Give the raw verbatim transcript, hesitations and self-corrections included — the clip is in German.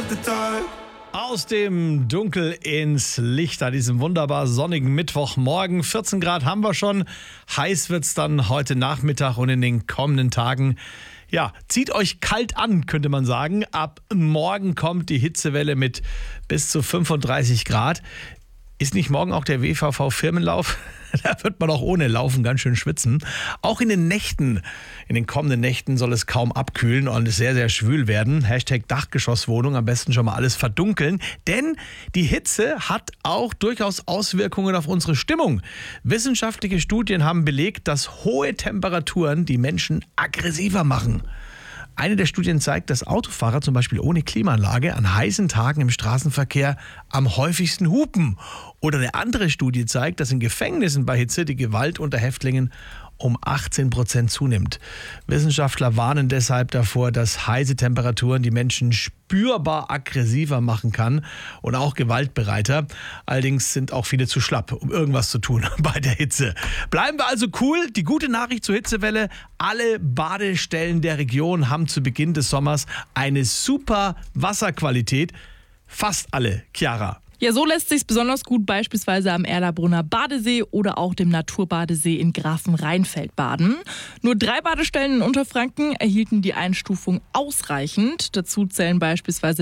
Aus dem Dunkel ins Licht an diesem wunderbar sonnigen Mittwochmorgen. vierzehn Grad haben wir schon. Heiß wird's dann heute Nachmittag und in den kommenden Tagen. Ja, zieht euch kalt an, könnte man sagen. Ab morgen kommt die Hitzewelle mit bis zu fünfunddreißig Grad. Ist nicht morgen auch der W V V-Firmenlauf? Da wird man auch ohne Laufen ganz schön schwitzen. Auch in den Nächten, in den kommenden Nächten soll es kaum abkühlen und sehr, sehr schwül werden. Hashtag Dachgeschosswohnung, am besten schon mal alles verdunkeln. Denn die Hitze hat auch durchaus Auswirkungen auf unsere Stimmung. Wissenschaftliche Studien haben belegt, dass hohe Temperaturen die Menschen aggressiver machen. Eine der Studien zeigt, dass Autofahrer zum Beispiel ohne Klimaanlage an heißen Tagen im Straßenverkehr am häufigsten hupen. Oder eine andere Studie zeigt, dass in Gefängnissen bei Hitze die Gewalt unter Häftlingen um achtzehn Prozent zunimmt. Wissenschaftler warnen deshalb davor, dass heiße Temperaturen die Menschen spürbar aggressiver machen kann und auch gewaltbereiter. Allerdings sind auch viele zu schlapp, um irgendwas zu tun bei der Hitze. Bleiben wir also cool. Die gute Nachricht zur Hitzewelle: Alle Badestellen der Region haben zu Beginn des Sommers eine super Wasserqualität. Fast alle, Chiara. Ja, so lässt sich's besonders gut beispielsweise am Erlabrunner Badesee oder auch dem Naturbadesee in Grafenrheinfeld baden. Nur drei Badestellen in Unterfranken erhielten die Einstufung ausreichend. Dazu zählen beispielsweise